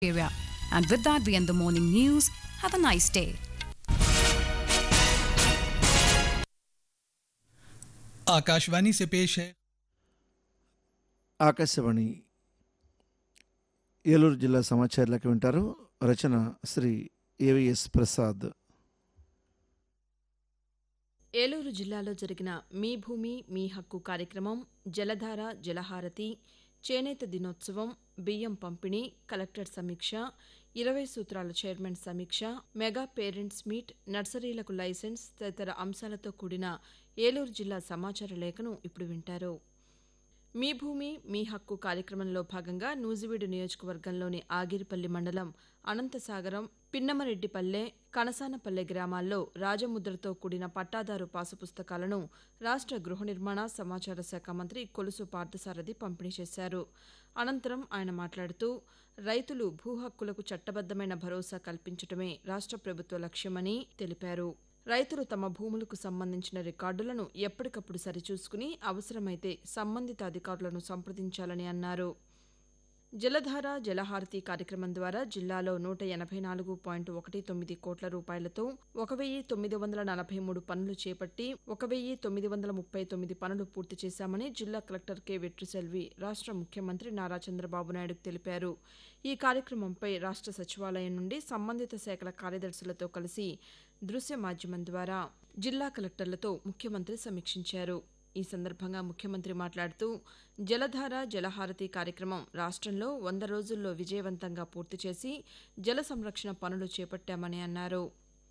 area. And with that, we end the morning news. Have a nice day. Akashvani से पेश है ఆకాశవాణి ఏలూరు జిల్లా సమాచారాలకు వింటారు. రచన శ్రీ ఏవిఎస్ ప్రసాద్. ఏలూరు జిల్లాలో జరిగిన మీ భూమి మీ హక్కు కార్యక్రమం, జలధార జలహారతి, చేనేత దినోత్సవం, బియ్యం పంపిణీ, కలెక్టర్ సమీక్ష, 20 సూత్రాల చైర్మన్ సమీక్ష, మెగా పేరెంట్స్ మీట్, నర్సరీలకు లైసెన్స్ తదితర అంశాలతో కూడిన ఏలూరు జిల్లా సమాచార లేఖను ఇప్పుడు వింటారు. మీ భూమి మీ హక్కు కార్యక్రమంలో భాగంగా నూజివీడు నియోజకవర్గంలోని ఆగిరిపల్లి మండలం అనంతసాగరం, పిన్నమరెడ్డిపల్లె, కనసానపల్లె గ్రామాల్లో రాజముద్రతో కూడిన పట్టాదారు పాసు పుస్తకాలను రాష్ట్ర గృహ నిర్మాణ సమాచార శాఖ మంత్రి కొలుసు పార్థసారథి పంపిణీ చేశారు. అనంతరం ఆయన మాట్లాడుతూ రైతులు భూ హక్కులకు చట్టబద్దమైన భరోసా కల్పించడమే రాష్ట్ర ప్రభుత్వ లక్ష్యమని తెలిపారు. రైతులు తమ భూములకు సంబంధించిన రికార్డులను ఎప్పటికప్పుడు సరిచూసుకుని అవసరమైతే సంబంధిత అధికారులను సంప్రదించాలని అన్నారు. జలధార జలహారతి కార్యక్రమం ద్వారా జిల్లాలో 184.19 కోట్ల రూపాయలతో 1943 పనులు చేపట్టి 1939 పనులు పూర్తి చేశామని జిల్లా కలెక్టర్ కె వెట్రిసెల్వి రాష్ట్ర ముఖ్యమంత్రి నారా చంద్రబాబు నాయుడుకు తెలిపారు. ఈ కార్యక్రమంపై రాష్ట్ర సచివాలయం నుండి సంబంధిత శాఖల కార్యదర్శులతో కలిసి దృశ్య మాధ్యమం ద్వారా జిల్లా కలెక్టర్లతో ముఖ్యమంత్రి సమీక్షించారు. ఈ సందర్భంగా ముఖ్యమంత్రి మాట్లాడుతూ జలధార జలహారతి కార్యక్రమం రాష్ట్రంలో 100 రోజుల్లో విజయవంతంగా పూర్తి చేసి జల సంరక్షణ పనులు చేపట్టామని అన్నారు.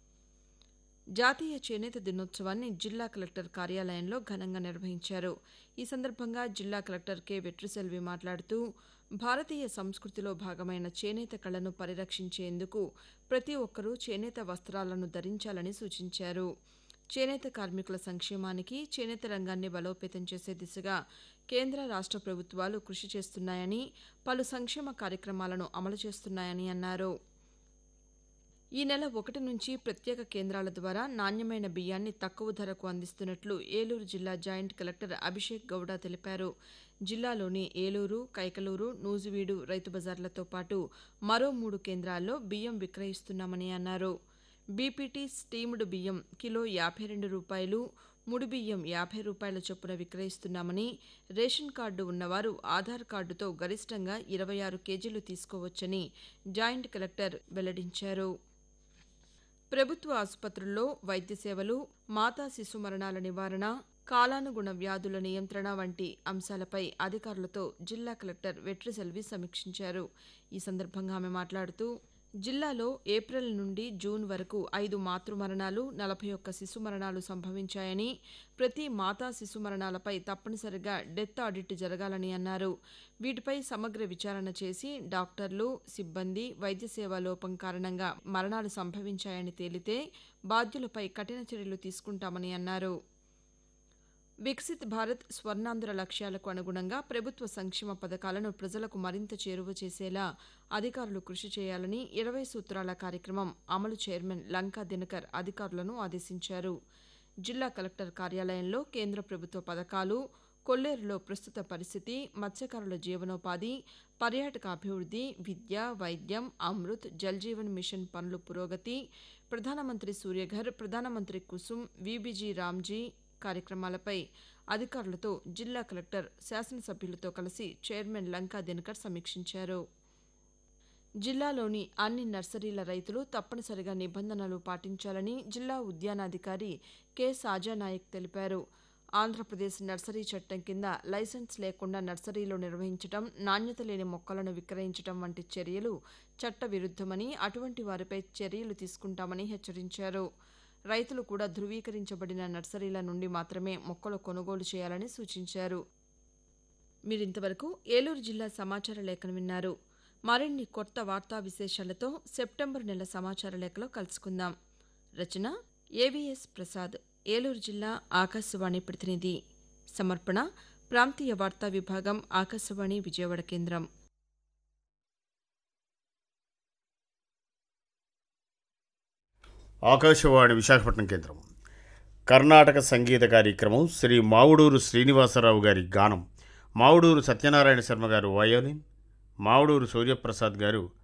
జాతీయ చేనేత దినోత్సవాన్ని జిల్లా కలెక్టర్ కార్యాలయంలో ఘనంగా నిర్వహించారు. ఈ సందర్భంగా జిల్లా కలెక్టర్ కె వెట్రిసెల్వి మాట్లాడుతూ భారతీయ సంస్కృతిలో భాగమైన చేనేత కళను పరిరక్షించేందుకు ప్రతి ఒక్కరూ చేనేత వస్త్రాలను ధరించాలని సూచించారు. చేనేత కార్మికుల సంక్షేమానికి, చేనేత రంగాన్ని బలోపేతం చేసే దిశగా కేంద్ర రాష్ట్ర ప్రభుత్వాలు కృషి చేస్తున్నాయని, పలు సంక్షేమ కార్యక్రమాలను అమలు చేస్తున్నాయని అన్నారు. ఈ నెల 1 నుంచి ప్రత్యేక కేంద్రాల ద్వారా నాణ్యమైన బియ్యాన్ని తక్కువ ధరకు అందిస్తున్నట్లు ఏలూరు జిల్లా జాయింట్ కలెక్టర్ అభిషేక్ గౌడ తెలిపారు. జిల్లాలోని ఏలూరు, కైకలూరు, నూజివీడు రైతు బజార్లతో పాటు మరో 3 కేంద్రాల్లో బియ్యం విక్రయిస్తున్నామని అన్నారు. బీపీటీ స్టీమ్డ్ బియ్యం కిలో 52 రూపాయలు, ముడి బియ్యం 50 రూపాయల చొప్పున విక్రయిస్తున్నామని, రేషన్ కార్డు ఉన్నవారు ఆధార్ కార్డుతో గరిష్టంగా 26 కేజీలు తీసుకోవచ్చని జాయింట్ కలెక్టర్ వెల్లడించారు. ప్రభుత్వ ఆసుపత్రుల్లో వైద్య సేవలు, మాతా శిశు మరణాల నివారణ, కాలానుగుణ వ్యాధుల నియంత్రణ వంటి అంశాలపై అధికారులతో జిల్లా కలెక్టర్ వెట్రిసెల్వి సమీక్షించారు. ఈ సందర్భంగా ఆమె మాట్లాడుతూ జిల్లాలో ఏప్రిల్ నుండి జూన్ వరకు 5 మాతృ మరణాలు, 41 శిశు మరణాలు సంభవించాయని, ప్రతి మాతా శిశు మరణాలపై తప్పనిసరిగా డెత్ ఆడిట్ జరగాలని అన్నారు. వీటిపై సమగ్ర విచారణ చేసి డాక్టర్లు, సిబ్బంది, వైద్య సేవా లోపం కారణంగా మరణాలు సంభవించాయని తేలితే బాధ్యులపై కఠిన చర్యలు తీసుకుంటామని అన్నారు. వికసిత్ భారత్ స్వర్ణాంధ్ర లక్ష్యాలకు అనుగుణంగా ప్రభుత్వ సంక్షేమ పథకాలను ప్రజలకు మరింత చేరువ చేసేలా అధికారులు కృషి చేయాలని 20 సూత్రాల కార్యక్రమం అమలు చైర్మన్ లంకా దినకర్ అధికారులను ఆదేశించారు. జిల్లా కలెక్టర్ కార్యాలయంలో కేంద్ర ప్రభుత్వ పథకాలు, కొల్లేరులో ప్రస్తుత పరిస్థితి, మత్స్యకారుల జీవనోపాధి, పర్యాటక అభివృద్ధి, విద్య, వైద్యం, అమృత్, జల్ జీవన్ మిషన్ పనుల పురోగతి, ప్రధానమంత్రి సూర్యఘర్, ప్రధానమంత్రి కుసుమ్, వీబీజీ రామ్జీ కార్యక్రమాలపై అధికారులతో జిల్లా కలెక్టర్ శాసనసభ్యులతో కలిసి చైర్మన్ లంకా దినకర్ సమీక్షించారు. జిల్లాలోని అన్ని నర్సరీల రైతులు తప్పనిసరిగా నిబంధనలు పాటించాలని జిల్లా ఉద్యానాధికారి కె సాజానాయక్ తెలిపారు. ఆంధ్రప్రదేశ్ నర్సరీ చట్టం కింద లైసెన్స్ లేకుండా నర్సరీలు నిర్వహించడం, నాణ్యత లేని మొక్కలను విక్రయించడం వంటి చర్యలు చట్టవిరుద్ధమని, అటువంటి వారిపై చర్యలు తీసుకుంటామని హెచ్చరించారు. రైతులు కూడా ధృవీకరించబడిన నర్సరీల నుండి మాత్రమే మొక్కలు కొనుగోలు చేయాలని సూచించారు. మీరింతవరకు ఏలూరు జిల్లా సమాచార లేఖను విన్నారు. మరిన్ని కొత్త వార్తా విశేషాలతో సెప్టెంబర్ నెల సమాచార లేఖలో కలుసుకుందాం. రచన ఏవిఎస్ ప్రసాద్, ఏలూరు జిల్లా ఆకాశవాణి ప్రతినిధి. సమర్పణ ప్రాంతీయ వార్తా విభాగం, ఆకాశవాణి విజయవాడ కేంద్రం. ఆకాశవాణి విశాఖపట్నం కేంద్రం. కర్ణాటక సంగీత కార్యక్రమం శ్రీ మావుడూరు శ్రీనివాసరావు గారి గానం, మావుడూరు సత్యనారాయణ శర్మ గారు వయోలిన్, మావుడూరు సూర్యప్రసాద్ గారు